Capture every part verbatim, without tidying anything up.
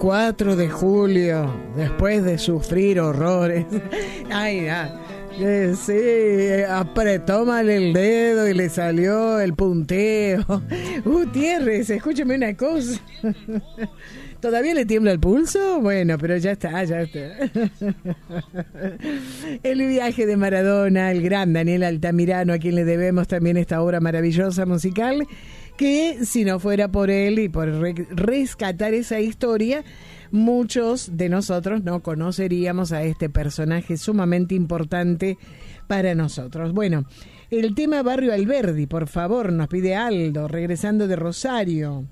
cuatro de julio, después de sufrir horrores. Ay, ya. Eh, sí, apretó mal el dedo y le salió el punteo. Gutiérrez, escúcheme una cosa. ¿Todavía le tiembla el pulso? Bueno, pero ya está, ya está. El viaje de Maradona, el gran Daniel Altamirano, a quien le debemos también esta obra maravillosa musical, que si no fuera por él y por re- rescatar esa historia, muchos de nosotros no conoceríamos a este personaje sumamente importante para nosotros. Bueno, el tema Barrio Alberdi, por favor, nos pide Aldo, regresando de Rosario.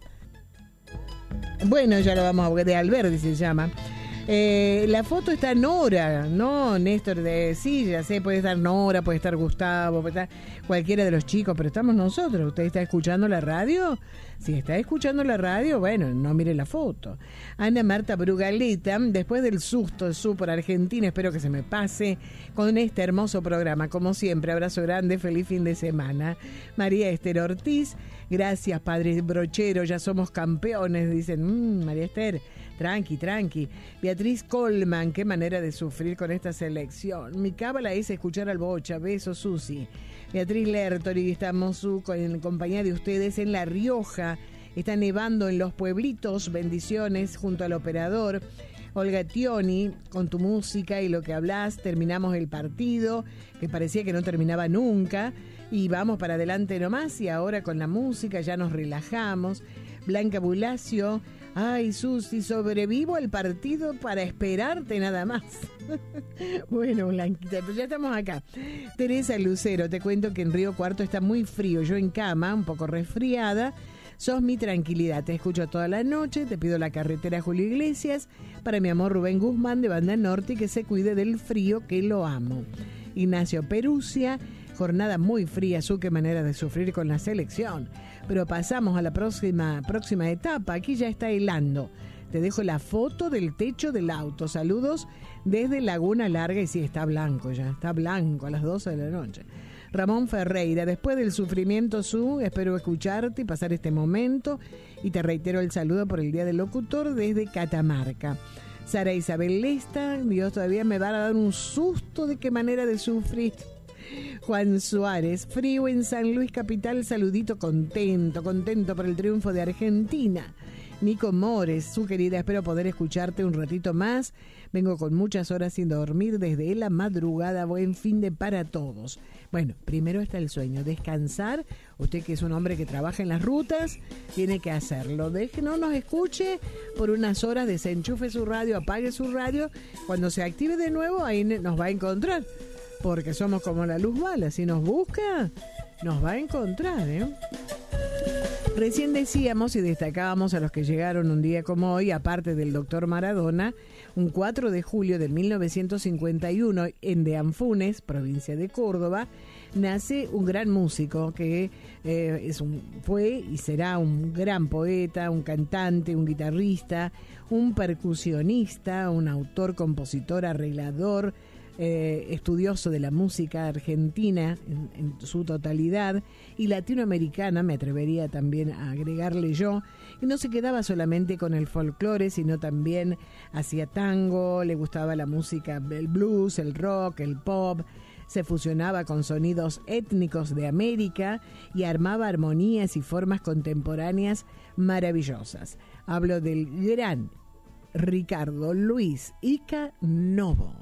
Bueno, ya lo vamos a ver, de Alberdi se llama. Eh, la foto está Nora, ¿no? Néstor, de sí, ya sé, puede estar Nora, puede estar Gustavo, puede estar cualquiera de los chicos, pero estamos nosotros. ¿Usted está escuchando la radio? Si está escuchando la radio, bueno, no mire la foto. Ana Marta Brugaleta, después del susto su por Argentina, espero que se me pase con este hermoso programa. Como siempre, abrazo grande, feliz fin de semana. María Esther Ortiz, gracias, padre brochero, ya somos campeones, dicen. Mmm, María Esther, tranqui, tranqui. Beatriz Colman, qué manera de sufrir con esta selección. Mi cábala es escuchar al Bocha, beso, Susi. Beatriz Lertori, estamos su, en compañía de ustedes en La Rioja. Está nevando en los pueblitos, bendiciones junto al operador. Olga Tioni, con tu música y lo que hablas, terminamos el partido, que parecía que no terminaba nunca, y vamos para adelante nomás, y ahora con la música ya nos relajamos. Blanca Bulacio, ay Susi, sobrevivo al partido para esperarte nada más. Bueno, Blanquita, pues ya estamos acá. Teresa Lucero, te cuento que en Río Cuarto está muy frío, yo en cama, un poco resfriada. Sos mi tranquilidad, te escucho toda la noche, te pido la carretera Julio Iglesias, para mi amor Rubén Guzmán de Banda Norte, que se cuide del frío, que lo amo. Ignacio Perusia, jornada muy fría, su qué manera de sufrir con la selección. Pero pasamos a la próxima, próxima etapa, aquí ya está helando. Te dejo la foto del techo del auto. Saludos desde Laguna Larga, y sí, está blanco ya, está blanco a las doce de la noche. Ramón Ferreira, después del sufrimiento su, espero escucharte y pasar este momento, y te reitero el saludo por el Día del Locutor desde Catamarca. Sara Isabel Lesta, Dios todavía me va a dar un susto de qué manera de sufrir. Juan Suárez, frío en San Luis Capital, saludito, contento, contento por el triunfo de Argentina. Nico Mores, su querida, espero poder escucharte un ratito más. Vengo con muchas horas sin dormir desde la madrugada. Buen fin de para todos. Bueno, primero está el sueño, descansar. Usted que es un hombre que trabaja en las rutas, tiene que hacerlo. Deje, no nos escuche por unas horas, desenchufe su radio, apague su radio. Cuando se active de nuevo, ahí nos va a encontrar. Porque somos como la luz bala. Si nos busca, nos va a encontrar, ¿eh? Recién decíamos y destacábamos a los que llegaron un día como hoy, aparte del doctor Maradona, un cuatro de julio de mil novecientos cincuenta y uno en De Anfunes, provincia de Córdoba, nace un gran músico que eh, es un, fue y será un gran poeta, un cantante, un guitarrista, un percusionista, un autor, compositor, arreglador, Eh, estudioso de la música argentina en, en su totalidad y latinoamericana, me atrevería también a agregarle yo, y no se quedaba solamente con el folclore, sino también hacía tango, le gustaba la música, el blues, el rock, el pop, se fusionaba con sonidos étnicos de América y armaba armonías y formas contemporáneas maravillosas. Hablo del gran Ricardo Luis Ica Novo.